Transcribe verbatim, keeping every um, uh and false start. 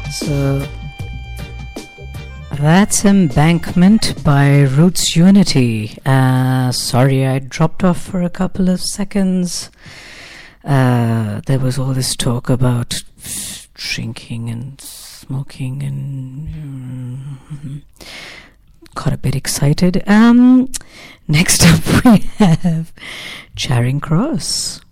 So that's Embankment by Roots Unity. Uh, sorry, I dropped off for a couple of seconds. Uh, there was all this talk about drinking and smoking and mm, got a bit excited. Um, next up we have Charing Cross.